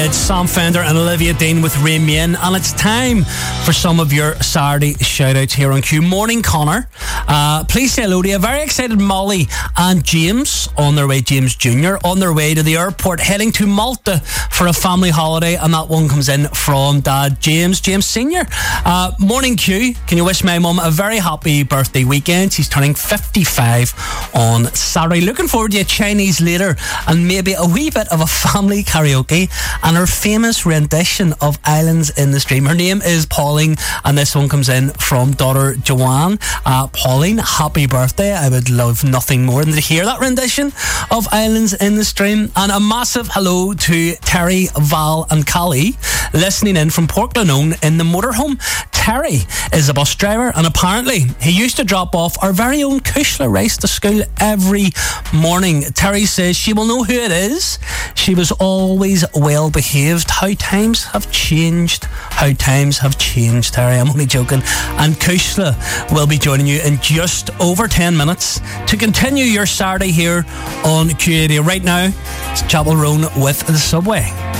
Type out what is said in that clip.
It's Sam Fender and Olivia Dean with Rain Main, and it's time for some of your Saturday shout-outs here on Q. Morning, Connor. Please say hello to a very excited Molly and James on their way, James Jr., on their way to the airport, heading to Malta for a family holiday, and that one comes in from Dad James Sr. Morning, Q. Can you wish my mum a very happy birthday weekend? She's turning 55 on Saturday. Looking forward to a Chinese later and maybe a wee bit of a family karaoke and her famous rendition of Islands in the Stream. Her name is Pauline, and this one comes in from daughter Joanne. Pauline, happy birthday. I would love nothing more than to hear that rendition of Islands in the Stream. And a massive hello to Terry, Val and Callie listening in from Portglenone in the motorhome. Terry is a bus driver, and apparently he used to drop off our very own Kushla Rice to school every morning. Terry says she will know who it is. She was always well behaved. How times have changed. How times have changed, Terry. I'm only joking. And Kushla will be joining you in just over 10 minutes to continue your Saturday here on Q80. Right now, it's Chapel Roan with the Subway.